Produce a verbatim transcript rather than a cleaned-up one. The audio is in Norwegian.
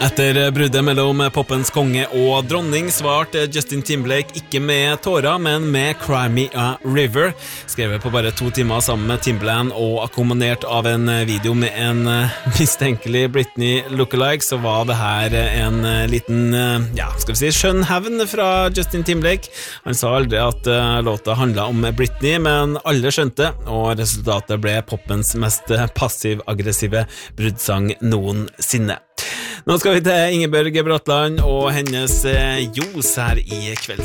Etter bruddet mellom poppens konge og dronning svarte Justin Timberlake ikke med tårer, men med Cry Me a River, skrevet på bare to timer sammen med Timbaland og akkompagnert av en video med en mistenkelig Britney lookalike, så var det her en liten, ja, skal vi si, skjønn hevn fra Justin Timberlake. Han sa aldri at låta handlet om Britney, men alle skjønte, og resultatet ble poppens mest passiv-aggressive bruddsang noensinne. Nå skal vi til Ingebjørg Bratland og hennes Jos her i kveld.